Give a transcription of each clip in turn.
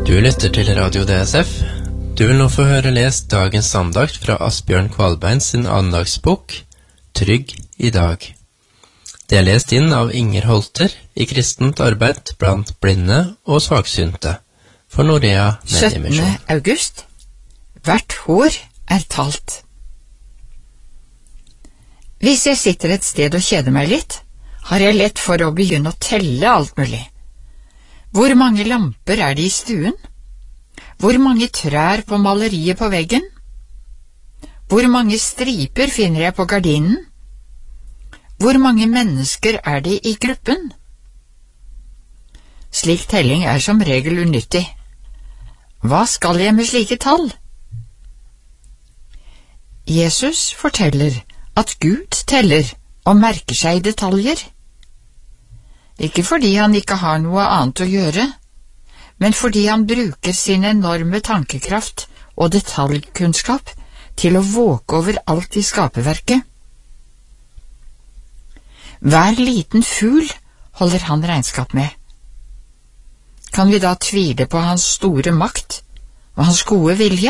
Du lytter til Radio DSF. Du vil nå få høre lest dagens andakt fra Asbjørn Kvalbein sin andagsbok, Trygg i dag. Det er lest inn av Inger Holter i kristent arbeid blant blinde og svaksynte for Norea Mediemisjon. 17. august. Hvert hår er talt. Hvis jeg sitter et sted og kjeder meg litt, har jeg lett for å begynne å telle alt mulig. Hvor mange lamper er det i stuen? Hvor mange trær på maleriet på veggen? Hvor mange striper finner jeg på gardinen? Hvor mange mennesker er det i gruppen? Slik telling er som regel unyttig. Hva skal jeg med slike tall? Jesus forteller at Gud teller og merker seg detaljer. Ikke fordi han ikke har noe annet å gjøre, men fordi han bruker sin enorme tankekraft og detaljkunnskap til å våke over alt i skaperverket. Hver liten fugl holder han regnskap med. Kan vi da tvile på hans store makt og hans gode vilje?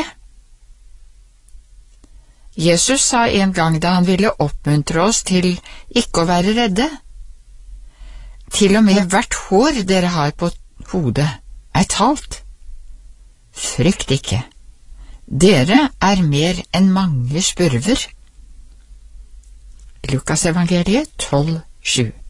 Jesus sa en gang da han ville oppmuntre oss til ikke å være redde: til og med hvert hår dere har på hodet er talt. Frykt ikke. Dere er mer enn mange spurver. Lukas evangeliet 12:7.